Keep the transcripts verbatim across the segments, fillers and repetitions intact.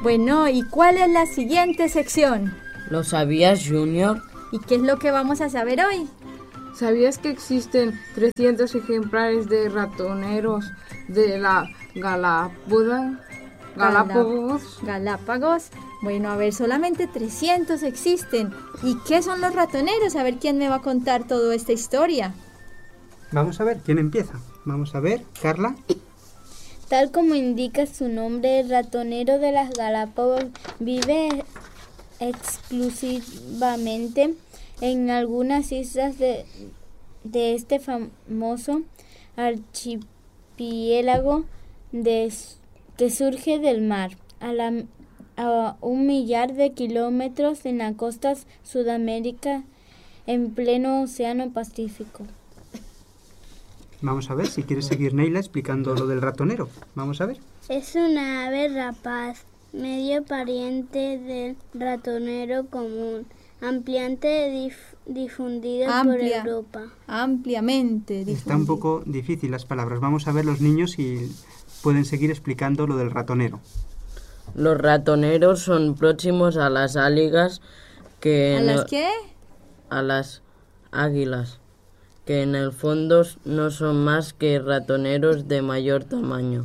Bueno, ¿y cuál es la siguiente sección? ¿Lo sabías, Junior? ¿Y qué es lo que vamos a saber hoy? ¿Sabías que existen trescientos ejemplares de ratoneros de la Galápagos? Galápagos. Galápagos. Bueno, a ver, solamente trescientos existen. ¿Y qué son los ratoneros? A ver quién me va a contar toda esta historia. Vamos a ver, ¿quién empieza? Vamos a ver, Carla. Tal como indica su nombre, el ratonero de las Galápagos vive exclusivamente en algunas islas de, de este famoso archipiélago de, que surge del mar a, la, a un millar de kilómetros en la costa Sudamérica, en pleno Océano Pacífico. Vamos a ver si quiere seguir Neila explicando lo del ratonero. Vamos a ver. Es una ave rapaz, medio pariente del ratonero común, ampliamente dif- difundida Amplia, por Europa. Ampliamente difundida. Está un poco difícil las palabras. Vamos a ver los niños si pueden seguir explicando lo del ratonero. Los ratoneros son próximos a las águilas que... ¿A las el, qué? A las águilas, que en el fondo no son más que ratoneros de mayor tamaño.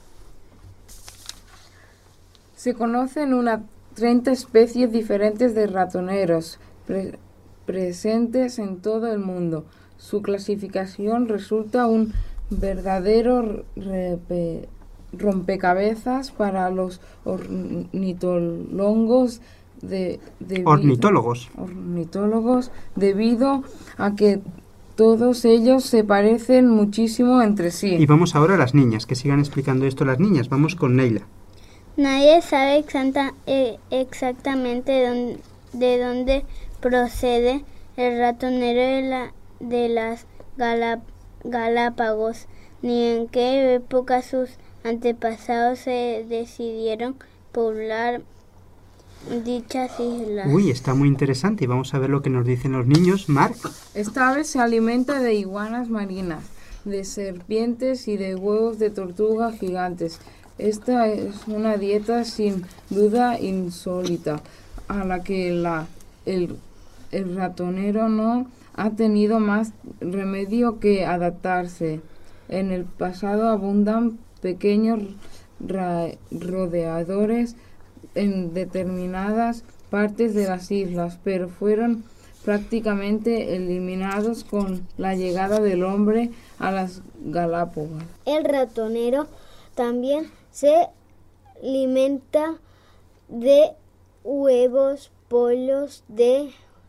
Se conocen unas treinta especies diferentes de ratoneros pre- presentes en todo el mundo. Su clasificación resulta un verdadero repe- rompecabezas para los ornitólogos de, de Ornitólogos. ornitólogos debido a que todos ellos se parecen muchísimo entre sí. Y vamos ahora a las niñas, que sigan explicando esto las niñas. Vamos con Neila. Nadie sabe exacta, eh, exactamente dónde, de dónde procede el ratonero de, la, de las Galá, Galápagos, ni en qué época sus antepasados se decidieron poblar dichas islas. Uy, está muy interesante y vamos a ver lo que nos dicen los niños. Marc. Esta ave se alimenta de iguanas marinas, de serpientes y de huevos de tortuga gigantes. Esta es una dieta sin duda insólita, a la que la, el, el ratonero no ha tenido más remedio que adaptarse. En el pasado abundan pequeños ra- rodeadores en determinadas partes de las islas, pero fueron prácticamente eliminados con la llegada del hombre a las Galápagos. El ratonero también se alimenta de huevos, pollos, de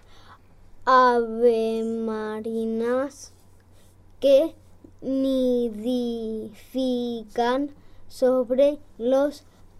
avemarinas que nidifican sobre los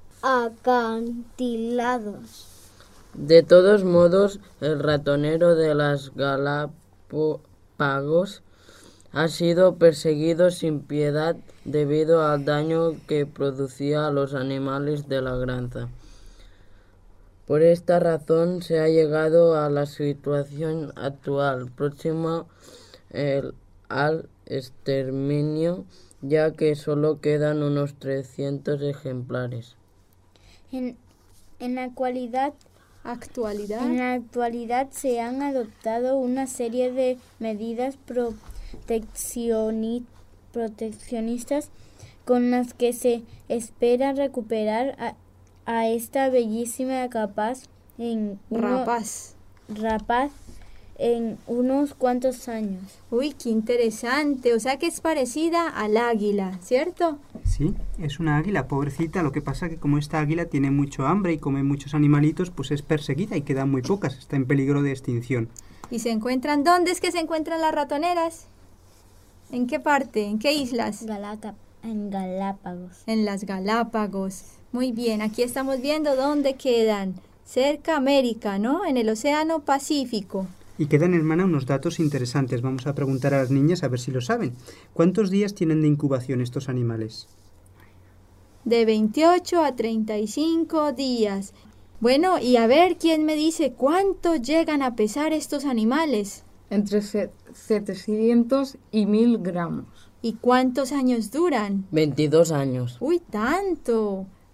acantilados. De todos modos, el ratonero de las Galápagos ha sido perseguido sin piedad debido al daño que producía a los animales de la granja. Por esta razón se ha llegado a la situación actual, próxima el, al exterminio, ya que solo quedan unos trescientos ejemplares. En, en la actualidad, Actualidad. en la actualidad se han adoptado una serie de medidas proteccioni- proteccionistas con las que se espera recuperar a, a esta bellísima capaz en uno- Rapaz. rapaz en unos cuantos años. Uy, qué interesante. O sea que es parecida al águila, ¿cierto? Sí, es una águila, pobrecita. Lo que pasa que como esta águila tiene mucho hambre y come muchos animalitos, pues es perseguida y quedan muy pocas. Está en peligro de extinción. ¿Y se encuentran? ¿Dónde es que se encuentran las ratoneras? ¿En qué parte? ¿En qué islas? Galata, en Galápagos. En las Galápagos. Muy bien, aquí estamos viendo dónde quedan. Cerca América, ¿no? En el Océano Pacífico. Y quedan, hermana, unos datos interesantes. Vamos a preguntar a las niñas a ver si lo saben. ¿Cuántos días tienen de incubación estos animales? De veintiocho a treinta y cinco días. Bueno, y a ver quién me dice cuánto llegan a pesar estos animales. Entre se- setecientos y mil gramos. ¿Y cuántos años duran? veintidós años. Uy, tanto.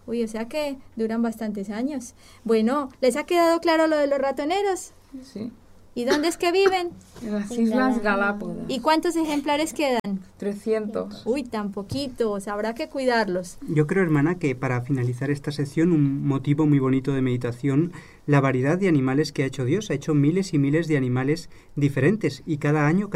Uy, o sea que duran bastantes años. Bueno, ¿les ha quedado claro lo de los ratoneros? Sí. ¿Y dónde es que viven? En las Islas Galápagos. ¿Y cuántos ejemplares quedan? trescientos. Uy, tan poquitos, habrá que cuidarlos. Yo creo, hermana, que para finalizar esta sección, un motivo muy bonito de meditación, la variedad de animales que ha hecho Dios. Ha hecho miles y miles de animales diferentes y cada año